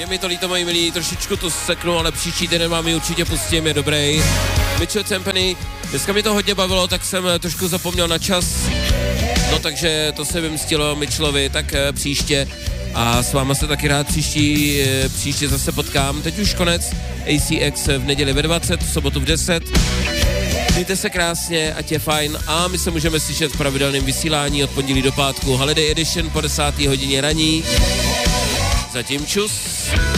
mi to líto, moji milí, trošičku to seknu, ale příští týden vám ji určitě pustím, je dobrý. Mitchell & Company, dneska mi to hodně bavilo, tak jsem trošku zapomněl na čas, no takže to se vymstilo Mitchellovi, tak příště. A s váma se taky rád příště zase potkám. Teď už konec, ACX v neděli ve 20, v sobotu v 10. Mějte se krásně, ať je fajn a my se můžeme slyšet v pravidelném vysílání od pondělí do pátku. Holiday Edition po 10. hodině raní. Zatím čus.